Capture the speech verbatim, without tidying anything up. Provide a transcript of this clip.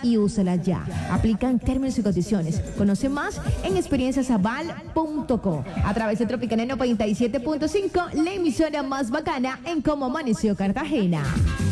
y úsala ya. Aplican términos y condiciones. Conoce más en experiencias aval punto co. A través de Tropicana noventa y siete punto cinco, la emisora más bacana en cómo amaneció Cartagena.